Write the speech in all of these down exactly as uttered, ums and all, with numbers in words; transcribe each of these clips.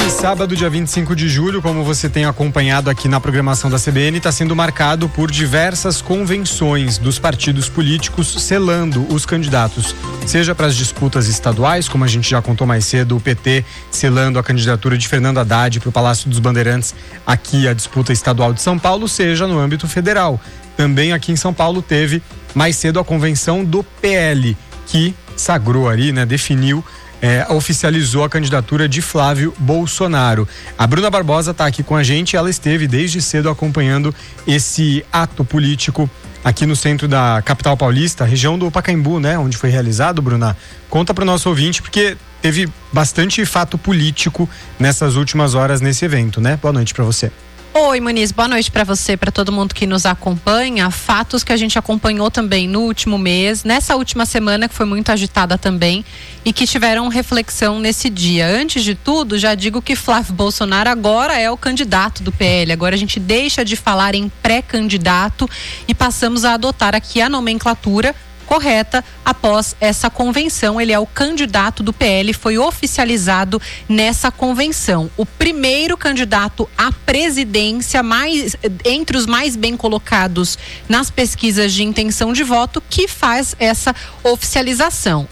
sábado, dia vinte e cinco de julho, como você tem acompanhado aqui na programação da C B N, está sendo marcado por diversas convenções dos partidos políticos selando os candidatos, seja para as disputas estaduais, como a gente já contou mais cedo, o P T selando a candidatura de Fernando Haddad para o Palácio dos Bandeirantes, aqui a disputa estadual de São Paulo, seja no âmbito federal. Também aqui em São Paulo teve mais cedo a convenção do P L, que sagrou ali, né, definiu, É, oficializou a candidatura de Flávio Bolsonaro. A Bruna Barbosa está aqui com a gente, ela esteve desde cedo acompanhando esse ato político aqui no centro da capital paulista, região do Pacaembu, né, onde foi realizado, Bruna. Conta para o nosso ouvinte, porque teve bastante fato político nessas últimas horas nesse evento, né? Boa noite para você. Oi, Muniz, boa noite para você, para todo mundo que nos acompanha. Fatos que a gente acompanhou também no último mês, nessa última semana que foi muito agitada também e que tiveram reflexão nesse dia. Antes de tudo, já digo que Flávio Bolsonaro agora é o candidato do P L. Agora a gente deixa de falar em pré-candidato e passamos a adotar aqui a nomenclatura correta após essa convenção. Ele é o candidato do P L, foi oficializado nessa convenção. O primeiro candidato à presidência, mais, entre os mais bem colocados nas pesquisas de intenção de voto, que faz essa oficialização.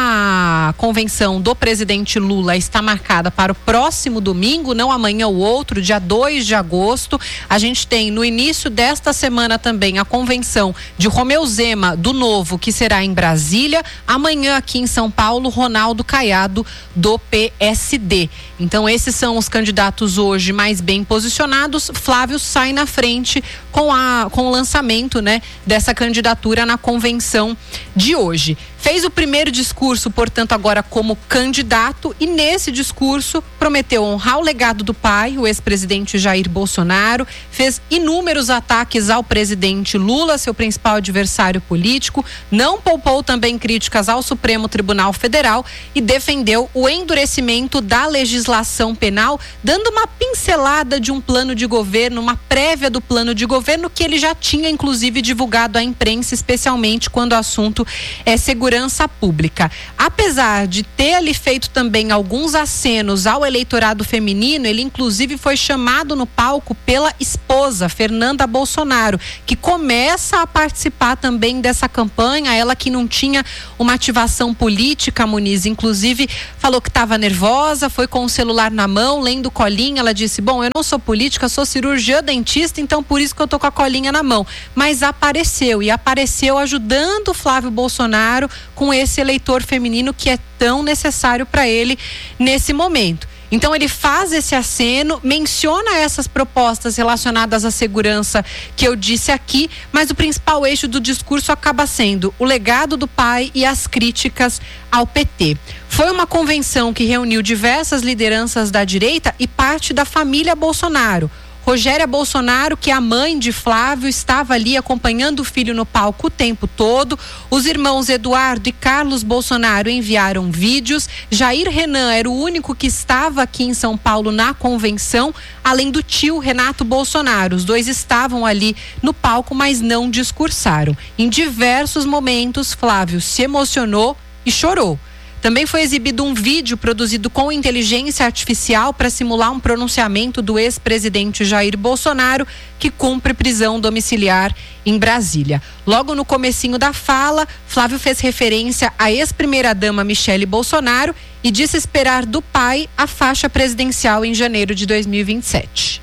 A convenção do presidente Lula está marcada para o próximo domingo, não amanhã ou outro, dia dois de agosto. A gente tem no início desta semana também a convenção de Romeu Zema, do Novo, que será em Brasília. Amanhã aqui em São Paulo, Ronaldo Caiado, do P S D. Então esses são os candidatos hoje mais bem posicionados. Flávio sai na frente com, a, com o lançamento, né, dessa candidatura na convenção de hoje. Fez o primeiro discurso, portanto, agora como candidato, e nesse discurso prometeu honrar o legado do pai, o ex-presidente Jair Bolsonaro, fez inúmeros ataques ao presidente Lula, seu principal adversário político, não poupou também críticas ao Supremo Tribunal Federal e defendeu o endurecimento da legislação penal, dando uma pincelada de um plano de governo, uma prévia do plano de governo que ele já tinha, inclusive, divulgado à imprensa, especialmente quando o assunto é segurança pública. Apesar de ter ali feito também alguns acenos ao eleitorado feminino, ele inclusive foi chamado no palco pela esposa, Fernanda Bolsonaro, que começa a participar também dessa campanha, ela que não tinha uma ativação política, Muniz, inclusive falou que estava nervosa, foi com o celular na mão, lendo colinha, ela disse, bom, eu não sou política, sou cirurgiã dentista, então por isso que eu tô com a colinha na mão, mas apareceu, e apareceu ajudando Flávio Bolsonaro com esse eleitor feminino que é tão necessário para ele nesse momento. Então ele faz esse aceno, menciona essas propostas relacionadas à segurança que eu disse aqui, mas o principal eixo do discurso acaba sendo o legado do pai e as críticas ao P T. Foi uma convenção que reuniu diversas lideranças da direita e parte da família Bolsonaro. Rogéria Bolsonaro, que é a mãe de Flávio, estava ali acompanhando o filho no palco o tempo todo. Os irmãos Eduardo e Carlos Bolsonaro enviaram vídeos. Jair Renan era o único que estava aqui em São Paulo na convenção, além do tio Renato Bolsonaro. Os dois estavam ali no palco, mas não discursaram. Em diversos momentos, Flávio se emocionou e chorou. Também foi exibido um vídeo produzido com inteligência artificial para simular um pronunciamento do ex-presidente Jair Bolsonaro, que cumpre prisão domiciliar em Brasília. Logo no comecinho da fala, Flávio fez referência à ex-primeira-dama Michele Bolsonaro e disse esperar do pai a faixa presidencial em janeiro de dois mil e vinte e sete.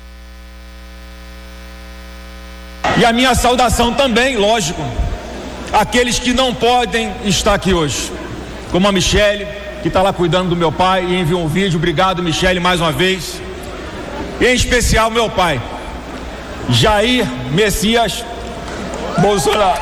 E a minha saudação também, lógico, àqueles que não podem estar aqui hoje, como a Michele, que está lá cuidando do meu pai e enviou um vídeo. Obrigado, Michele, mais uma vez. E em especial meu pai, Jair Messias Bolsonaro.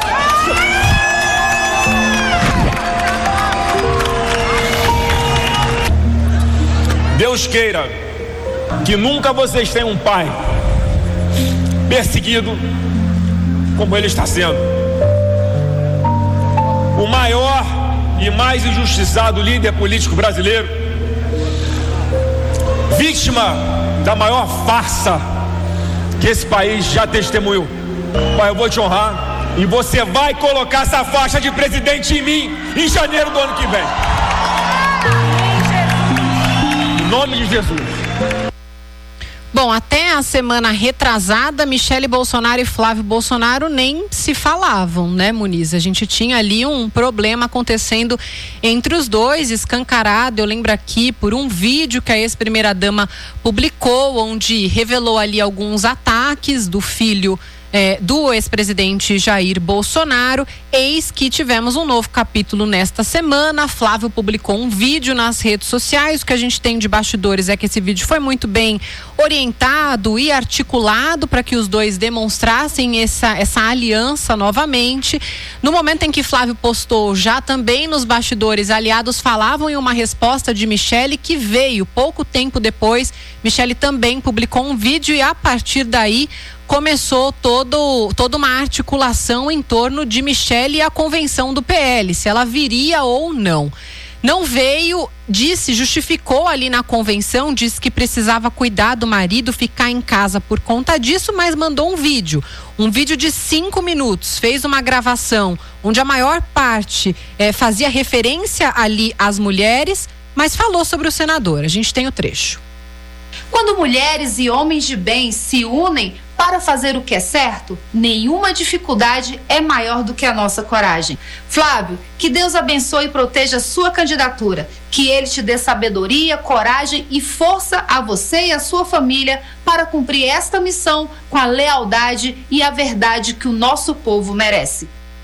Deus queira que nunca vocês tenham um pai perseguido como ele está sendo. O maior e mais injustiçado líder político brasileiro, vítima da maior farsa que esse país já testemunhou. Pai, eu vou te honrar e você vai colocar essa faixa de presidente em mim em janeiro do ano que vem. Em nome de Jesus. Bom, até a semana retrasada, Michele Bolsonaro e Flávio Bolsonaro nem se falavam, né, Muniz? A gente tinha ali um problema acontecendo entre os dois, escancarado. Eu lembro aqui por um vídeo que a ex-primeira-dama publicou, onde revelou ali alguns ataques do filho É, do ex-presidente Jair Bolsonaro. Eis que tivemos um novo capítulo nesta semana. Flávio publicou um vídeo nas redes sociais. O que a gente tem de bastidores é que esse vídeo foi muito bem orientado e articulado para que os dois demonstrassem essa, essa aliança novamente. No momento em que Flávio postou, já também nos bastidores, aliados falavam em uma resposta de Michele que veio pouco tempo depois. Michele também publicou um vídeo e a partir daí começou todo, toda uma articulação em torno de Michele e a convenção do P L, se ela viria ou não. Não veio, disse, justificou ali na convenção, disse que precisava cuidar do marido, ficar em casa por conta disso, mas mandou um vídeo, um vídeo de cinco minutos, fez uma gravação onde a maior parte eh, fazia referência ali às mulheres, mas falou sobre o senador. A gente tem o trecho. Quando mulheres e homens de bem se unem para fazer o que é certo, nenhuma dificuldade é maior do que a nossa coragem. Flávio, que Deus abençoe e proteja a sua candidatura. Que Ele te dê sabedoria, coragem e força a você e a sua família para cumprir esta missão com a lealdade e a verdade que o nosso povo merece.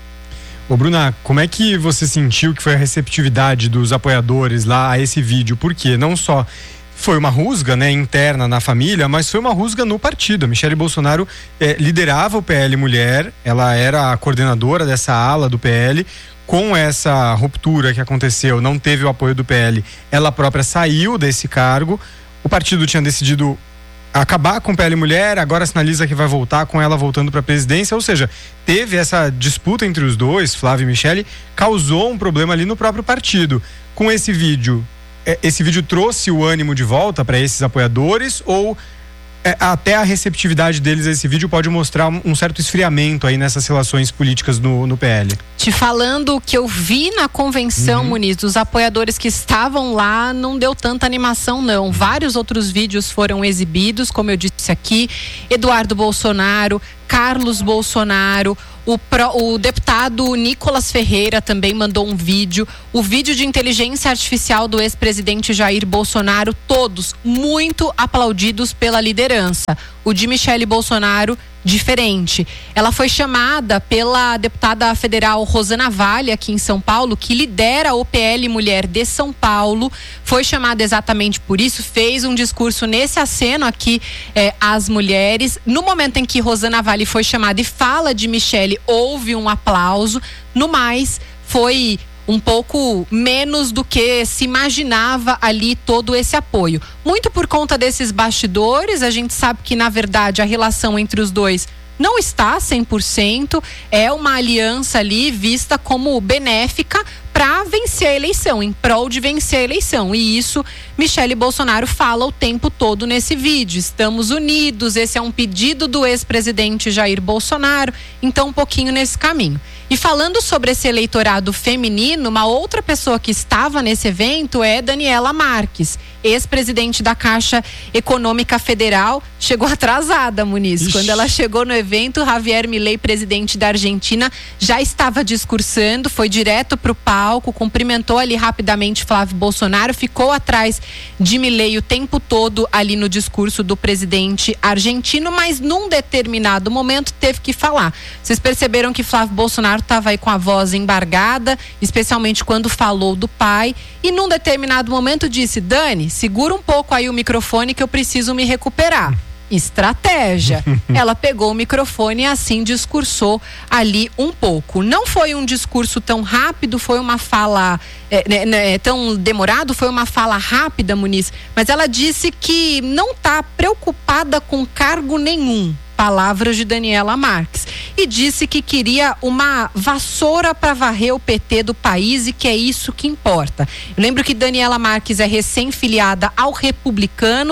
Ô Bruna, como é que você sentiu que foi a receptividade dos apoiadores lá a esse vídeo? Porque não só foi uma rusga, né, interna na família, mas foi uma rusga no partido. A Michele Bolsonaro eh, liderava o P L Mulher, ela era a coordenadora dessa ala do P L. Com essa ruptura que aconteceu, não teve o apoio do P L, ela própria saiu desse cargo. O partido tinha decidido acabar com o P L Mulher, agora sinaliza que vai voltar com ela voltando para a presidência, ou seja, teve essa disputa entre os dois, Flávio e Michele, causou um problema ali no próprio partido. Com esse vídeo, esse vídeo trouxe o ânimo de volta para esses apoiadores ou é, até a receptividade deles a esse vídeo pode mostrar um, um certo esfriamento aí nessas relações políticas no, no P L? Te falando o que eu vi na convenção, uhum. Muniz, dos apoiadores que estavam lá, não deu tanta animação não. Vários outros vídeos foram exibidos, como eu disse aqui, Eduardo Bolsonaro, Carlos Bolsonaro, o, pro, o deputado Nicolas Ferreira também mandou um vídeo, o vídeo de inteligência artificial do ex-presidente Jair Bolsonaro, todos muito aplaudidos pela liderança. O de Michele Bolsonaro, diferente. Ela foi chamada pela deputada federal Rosana Vale, aqui em São Paulo, que lidera o P L Mulher de São Paulo. Foi chamada exatamente por isso, fez um discurso nesse aceno aqui eh, às mulheres. No momento em que Rosana Vale foi chamada e fala de Michele, houve um aplauso. No mais, foi um pouco menos do que se imaginava ali todo esse apoio. Muito por conta desses bastidores, a gente sabe que na verdade a relação entre os dois não está cem por cento, é uma aliança ali vista como benéfica para vencer a eleição, em prol de vencer a eleição. E isso Michele Bolsonaro fala o tempo todo nesse vídeo. Estamos unidos, esse é um pedido do ex-presidente Jair Bolsonaro, então um pouquinho nesse caminho. E falando sobre esse eleitorado feminino, uma outra pessoa que estava nesse evento é Daniela Marques, ex-presidente da Caixa Econômica Federal. Chegou atrasada, Muniz. Ixi. Quando ela chegou no evento, Javier Milei, presidente da Argentina, já estava discursando, foi direto para o palco, cumprimentou ali rapidamente Flávio Bolsonaro, ficou atrás de Milei o tempo todo ali no discurso do presidente argentino, mas num determinado momento teve que falar. Vocês perceberam que Flávio Bolsonaro estava aí com a voz embargada, especialmente quando falou do pai, e num determinado momento disse: Dani, segura um pouco aí o microfone que eu preciso me recuperar. Estratégia. Ela pegou o microfone e assim discursou ali um pouco. Não foi um discurso tão rápido, foi uma fala é, né, tão demorado, foi uma fala rápida, Muniz, mas ela disse que não está preocupada com cargo nenhum. Palavras de Daniela Marques. E disse que queria uma vassoura para varrer o P T do país e que é isso que importa. Eu lembro que Daniela Marques é recém-filiada ao Republicanos,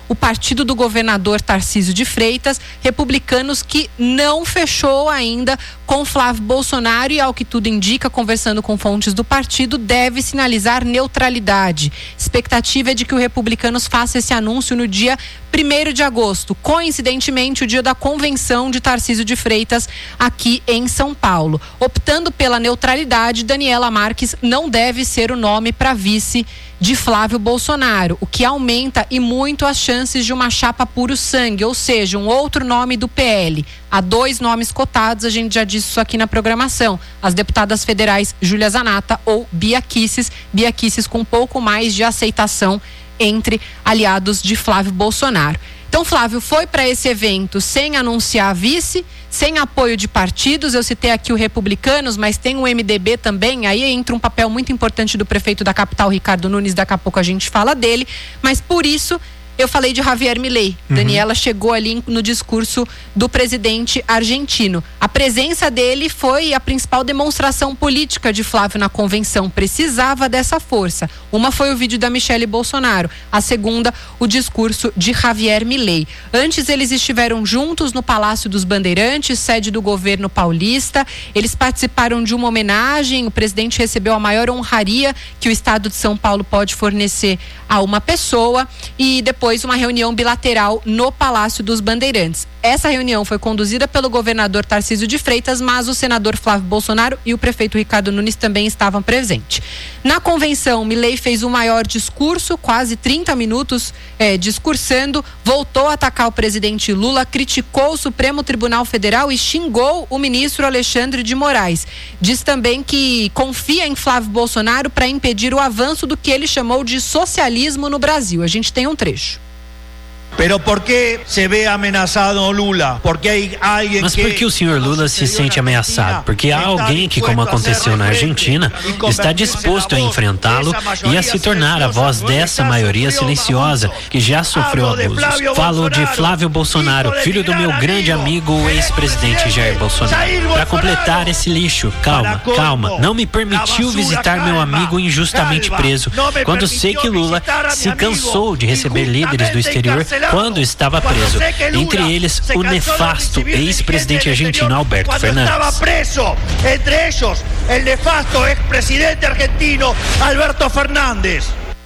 o partido do governador Tarcísio de Freitas, Republicanos que não fechou ainda com Flávio Bolsonaro e, ao que tudo indica, conversando com fontes do partido, deve sinalizar neutralidade. Expectativa é de que o Republicanos faça esse anúncio no dia primeiro de agosto, coincidentemente o dia da convenção de Tarcísio de Freitas aqui em São Paulo. Optando pela neutralidade, Daniela Marques não deve ser o nome para vice de Flávio Bolsonaro, o que aumenta e muito as chances de uma chapa puro sangue, ou seja, um outro nome do P L. Há dois nomes cotados, a gente já disse isso aqui na programação, as deputadas federais Júlia Zanata ou Bia Kicis, Bia Kicis com um pouco mais de aceitação entre aliados de Flávio Bolsonaro. Então, Flávio foi para esse evento sem anunciar vice, sem apoio de partidos. Eu citei aqui o Republicanos, mas tem o M D B também. Aí entra um papel muito importante do prefeito da capital, Ricardo Nunes. Daqui a pouco a gente fala dele. Mas por isso eu falei de Javier Milei. Uhum. Daniela chegou ali no discurso do presidente argentino. A presença dele foi a principal demonstração política de Flávio na convenção. Precisava dessa força. Uma foi o vídeo da Michelle Bolsonaro. A segunda, o discurso de Javier Milei. Antes eles estiveram juntos no Palácio dos Bandeirantes, sede do governo paulista. Eles participaram de uma homenagem. O presidente recebeu a maior honraria que o estado de São Paulo pode fornecer a uma pessoa. E depois uma reunião bilateral no Palácio dos Bandeirantes. Essa reunião foi conduzida pelo governador Tarcísio de Freitas, mas o senador Flávio Bolsonaro e o prefeito Ricardo Nunes também estavam presentes. Na convenção, Milei fez o maior discurso, quase trinta minutos eh, discursando, voltou a atacar o presidente Lula, criticou o Supremo Tribunal Federal e xingou o ministro Alexandre de Moraes. Diz também que confia em Flávio Bolsonaro para impedir o avanço do que ele chamou de socialismo no Brasil. A gente tem um trecho. Pero por que se vê ameaçado Lula? Porque há alguém Mas por que o senhor Lula se sente ameaçado? Porque há alguém que, como aconteceu na Argentina, está disposto a enfrentá-lo e a se tornar a voz dessa maioria silenciosa que já sofreu abusos. Falo de Flávio Bolsonaro, filho do meu grande amigo, o ex-presidente Jair Bolsonaro. Para completar esse lixo, calma, calma, não me permitiu visitar meu amigo injustamente preso, quando sei que Lula se cansou de receber líderes do exterior quando estava preso, entre eles o nefasto ex-presidente argentino Alberto Fernandes. Estava preso, entre eles o nefasto ex-presidente argentino Alberto Fernandes.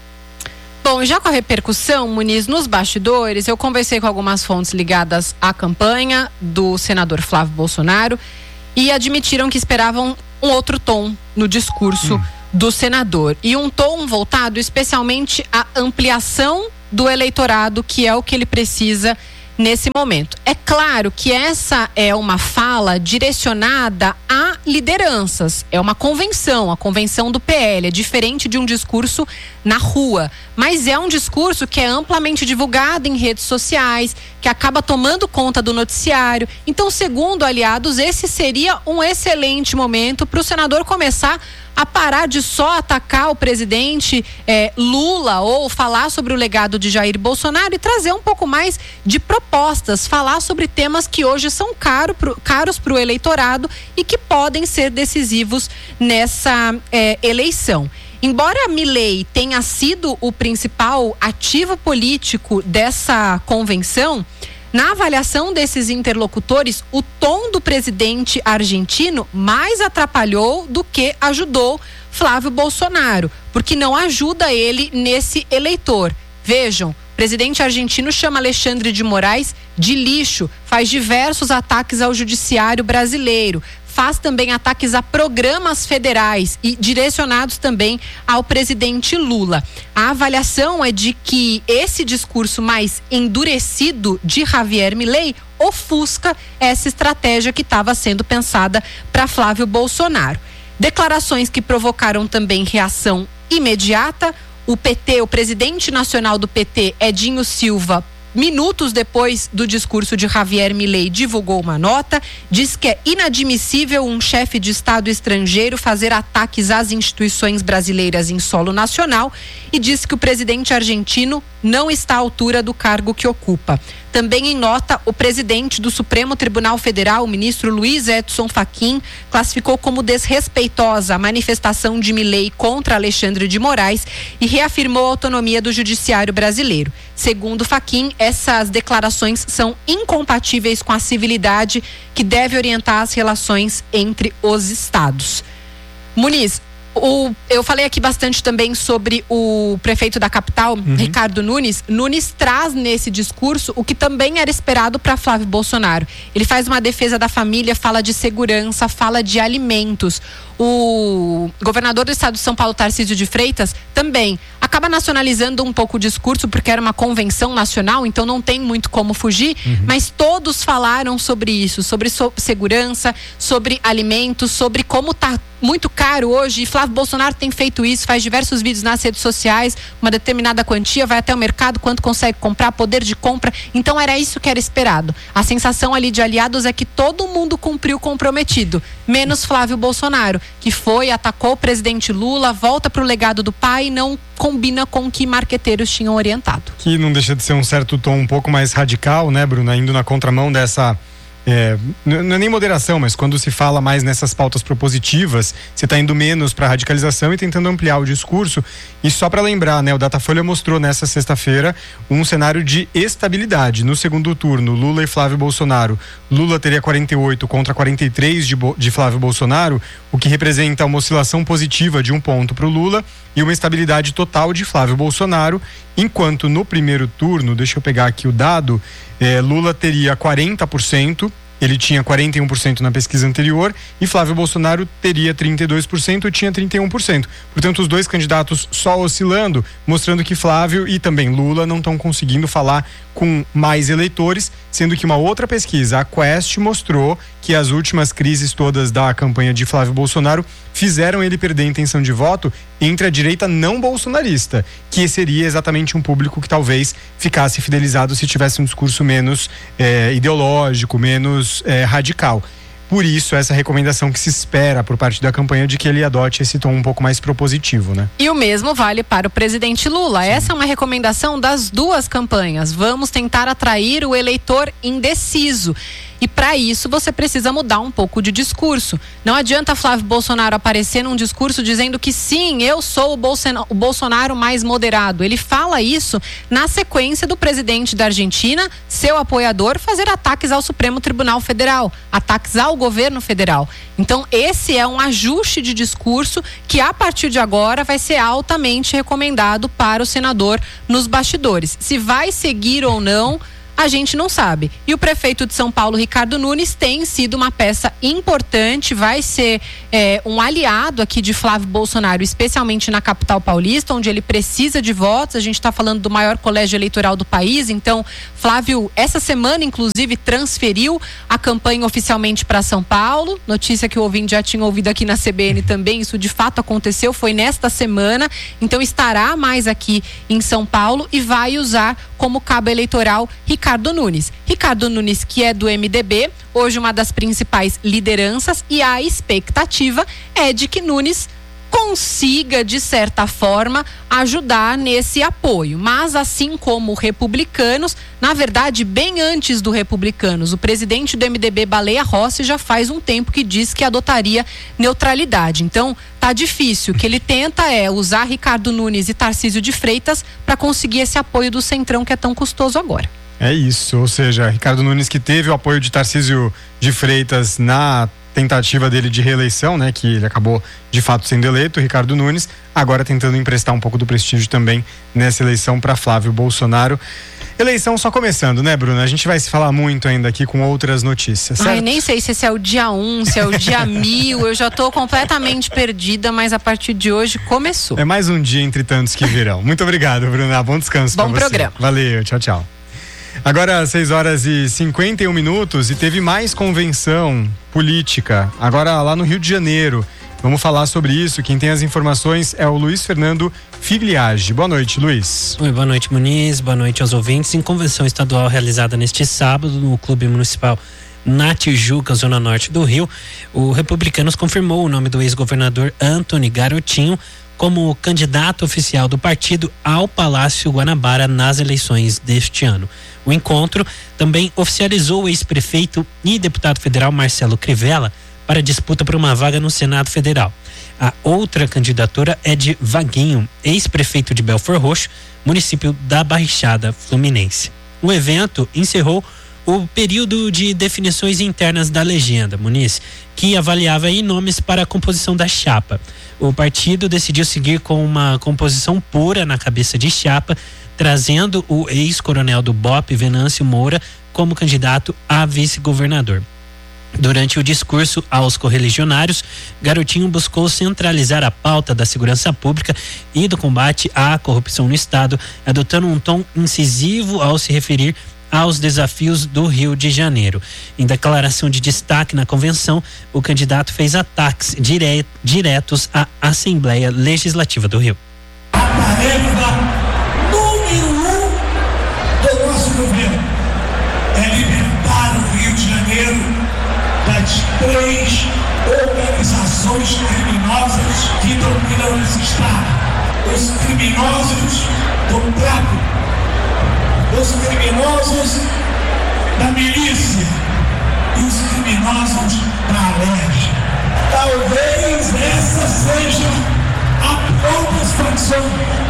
Bom, já com a repercussão, Muniz, nos bastidores, eu conversei com algumas fontes ligadas à campanha do senador Flávio Bolsonaro e admitiram que esperavam um outro tom no discurso hum. do senador. E um tom voltado especialmente à ampliação do eleitorado, que é o que ele precisa nesse momento. É claro que essa é uma fala direcionada a lideranças, é uma convenção, a convenção do P L, é diferente de um discurso na rua, mas é um discurso que é amplamente divulgado em redes sociais, que acaba tomando conta do noticiário. Então, segundo aliados, esse seria um excelente momento para o senador começar a parar de só atacar o presidente eh, Lula ou falar sobre o legado de Jair Bolsonaro e trazer um pouco mais de propostas, falar sobre temas que hoje são caro pro, caros para o eleitorado e que podem ser decisivos nessa eh, eleição. Embora Milei tenha sido o principal ativo político dessa convenção, na avaliação desses interlocutores, o tom do presidente argentino mais atrapalhou do que ajudou Flávio Bolsonaro, porque não ajuda ele nesse eleitor. Vejam, o presidente argentino chama Alexandre de Moraes de lixo, faz diversos ataques ao judiciário brasileiro, faz também ataques a programas federais e direcionados também ao presidente Lula. A avaliação é de que esse discurso mais endurecido de Javier Milei ofusca essa estratégia que estava sendo pensada para Flávio Bolsonaro. Declarações que provocaram também reação imediata. O P T, o presidente nacional do P T, Edinho Silva, minutos depois do discurso de Javier Milei, divulgou uma nota, diz que é inadmissível um chefe de Estado estrangeiro fazer ataques às instituições brasileiras em solo nacional e diz que o presidente argentino não está à altura do cargo que ocupa. Também em nota, o presidente do Supremo Tribunal Federal, o ministro Luiz Edson Fachin, classificou como desrespeitosa a manifestação de Milei contra Alexandre de Moraes e reafirmou a autonomia do judiciário brasileiro. Segundo Fachin, essas declarações são incompatíveis com a civilidade que deve orientar as relações entre os estados. Muniz, O, eu falei aqui bastante também sobre o prefeito da capital, uhum. Ricardo Nunes. Nunes traz nesse discurso o que também era esperado para Flávio Bolsonaro. Ele faz uma defesa da família, fala de segurança, fala de alimentos. O governador do estado de São Paulo, Tarcísio de Freitas, também acaba nacionalizando um pouco o discurso, porque era uma convenção nacional, então não tem muito como fugir, uhum. mas todos falaram sobre isso, sobre so- segurança, sobre alimentos, sobre como tá muito caro hoje, e Flávio Bolsonaro tem feito isso, faz diversos vídeos nas redes sociais, uma determinada quantia, vai até o mercado, quanto consegue comprar, poder de compra, então era isso que era esperado. A sensação ali de aliados é que todo mundo cumpriu comprometido, menos Flávio Bolsonaro, que foi, atacou o presidente Lula, volta pro legado do pai e não combina com o que marqueteiros tinham orientado. Que não deixa de ser um certo tom um pouco mais radical, né, Bruna, indo na contramão dessa... É, não é nem moderação, mas quando se fala mais nessas pautas propositivas, você está indo menos para radicalização e tentando ampliar o discurso. E só para lembrar, né, o Datafolha mostrou nessa sexta-feira um cenário de estabilidade. No segundo turno, Lula e Flávio Bolsonaro, Lula teria quarenta e oito contra quarenta e três de, de Flávio Bolsonaro, o que representa uma oscilação positiva de um ponto para o Lula e uma estabilidade total de Flávio Bolsonaro, enquanto no primeiro turno, deixa eu pegar aqui o dado, é, Lula teria quarenta por cento, ele tinha quarenta e um por cento na pesquisa anterior, e Flávio Bolsonaro teria trinta e dois por cento e tinha trinta e um por cento. Portanto, os dois candidatos só oscilando, mostrando que Flávio e também Lula não estão conseguindo falar com mais eleitores, sendo que uma outra pesquisa, a Quest, mostrou que as últimas crises todas da campanha de Flávio Bolsonaro fizeram ele perder a intenção de voto entre a direita não bolsonarista, que seria exatamente um público que talvez ficasse fidelizado se tivesse um discurso menos é, ideológico, menos é, radical. Por isso, essa recomendação que se espera por parte da campanha de que ele adote esse tom um pouco mais propositivo, né? E o mesmo vale para o presidente Lula. Sim. Essa é uma recomendação das duas campanhas. Vamos tentar atrair o eleitor indeciso. E para isso você precisa mudar um pouco de discurso. Não adianta Flávio Bolsonaro aparecer num discurso dizendo que sim, eu sou o Bolsonaro, o Bolsonaro mais moderado. Ele fala isso na sequência do presidente da Argentina, seu apoiador, fazer ataques ao Supremo Tribunal Federal, ataques ao governo federal. Então esse é um ajuste de discurso que a partir de agora vai ser altamente recomendado para o senador nos bastidores. Se vai seguir ou não, a gente não sabe. E o prefeito de São Paulo, Ricardo Nunes, tem sido uma peça importante, vai ser é, um aliado aqui de Flávio Bolsonaro, especialmente na capital paulista, onde ele precisa de votos. A gente está falando do maior colégio eleitoral do país, então Flávio, essa semana, inclusive, transferiu a campanha oficialmente para São Paulo. Notícia que o ouvinte já tinha ouvido aqui na C B N também, isso de fato aconteceu, foi nesta semana. Então estará mais aqui em São Paulo e vai usar como cabo eleitoral Ricardo Nunes. Ricardo Nunes, que é do M D B, hoje uma das principais lideranças, e a expectativa é de que Nunes consiga, de certa forma, ajudar nesse apoio. Mas, assim como Republicanos, na verdade, bem antes do Republicanos, o presidente do M D B, Baleia Rossi, já faz um tempo que diz que adotaria neutralidade. Então, tá difícil. O que ele tenta é usar Ricardo Nunes e Tarcísio de Freitas para conseguir esse apoio do Centrão, que é tão custoso agora. É isso, ou seja, Ricardo Nunes, que teve o apoio de Tarcísio de Freitas na tentativa dele de reeleição, né, que ele acabou de fato sendo eleito, Ricardo Nunes, agora tentando emprestar um pouco do prestígio também nessa eleição para Flávio Bolsonaro. Eleição só começando, né, Bruna? A gente vai se falar muito ainda aqui com outras notícias, certo? Ai, nem sei se esse é o dia um, se é o dia mil, eu já tô completamente perdida, mas a partir de hoje começou. É mais um dia entre tantos que virão. Muito obrigado, Bruna, bom descanso pra você. Bom programa. Valeu, tchau, tchau. Agora seis horas e cinquenta e um minutos e teve mais convenção política, agora lá no Rio de Janeiro. Vamos falar sobre isso. Quem tem as informações é o Luiz Fernando Figliage. Boa noite, Luiz. Oi, boa noite, Muniz. Boa noite aos ouvintes. Em convenção estadual realizada neste sábado no Clube Municipal na Tijuca, zona norte do Rio, o Republicanos confirmou o nome do ex-governador Antony Garotinho como candidato oficial do partido ao Palácio Guanabara nas eleições deste ano. O encontro também oficializou o ex-prefeito e deputado federal Marcelo Crivella para disputa por uma vaga no Senado Federal. A outra candidatura é de Vaguinho, ex-prefeito de Belford Roxo, município da Baixada Fluminense. O evento encerrou o período de definições internas da legenda, Muniz, que avaliava aí nomes para a composição da chapa. O partido decidiu seguir com uma composição pura na cabeça de chapa, trazendo o ex-coronel do B O P, Venâncio Moura, como candidato a vice-governador. Durante o discurso aos correligionários, Garotinho buscou centralizar a pauta da segurança pública e do combate à corrupção no Estado, adotando um tom incisivo ao se referir aos desafios do Rio de Janeiro. Em declaração de destaque na convenção, o candidato fez ataques dire- diretos à Assembleia Legislativa do Rio. A tarefa número um do nosso governo é libertar o Rio de Janeiro das três organizações criminosas que dominam esse estado. Os criminosos do tráfico, os criminosos da milícia e os criminosos da Alerj. Talvez essa seja a pior das facções.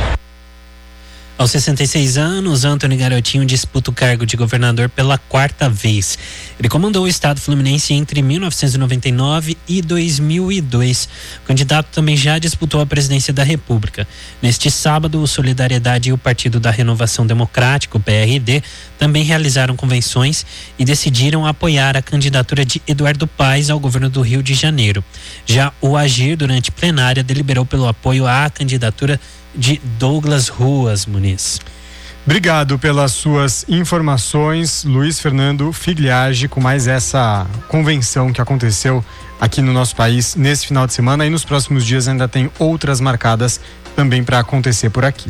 Aos sessenta e seis anos, Antony Garotinho disputa o cargo de governador pela quarta vez. Ele comandou o estado fluminense entre mil novecentos e noventa e nove e dois mil e dois. O candidato também já disputou a presidência da República. Neste sábado, o Solidariedade e o Partido da Renovação Democrática, o P R D, também realizaram convenções e decidiram apoiar a candidatura de Eduardo Paes ao governo do Rio de Janeiro. Já o Agir, durante plenária, deliberou pelo apoio à candidatura de Douglas Ruas, Muniz. Obrigado pelas suas informações, Luiz Fernando Figliage, com mais essa convenção que aconteceu aqui no nosso país nesse final de semana, e nos próximos dias ainda tem outras marcadas também para acontecer por aqui.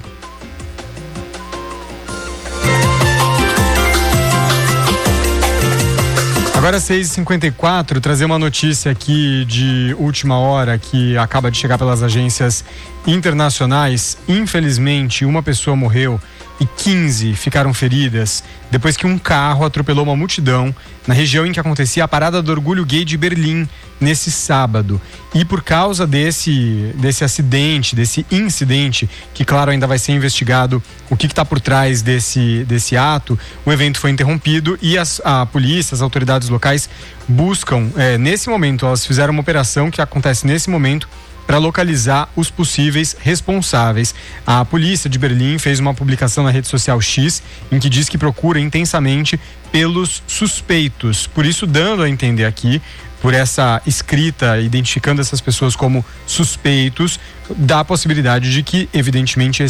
Agora seis e cinquenta e quatro, trazer uma notícia aqui de última hora que acaba de chegar pelas agências internacionais. Infelizmente, uma pessoa morreu e quinze ficaram feridas depois que um carro atropelou uma multidão na região em que acontecia a Parada do Orgulho Gay de Berlim nesse sábado. E por causa desse, desse acidente, desse incidente, que claro ainda vai ser investigado o que está por trás desse, desse ato, o evento foi interrompido e as, a polícia, as autoridades locais buscam, é, nesse momento, elas fizeram uma operação que acontece nesse momento para localizar os possíveis responsáveis. A polícia de Berlim fez uma publicação na rede social X em que diz que procura intensamente pelos suspeitos, por isso dando a entender aqui, por essa escrita identificando essas pessoas como suspeitos, dá a possibilidade de que evidentemente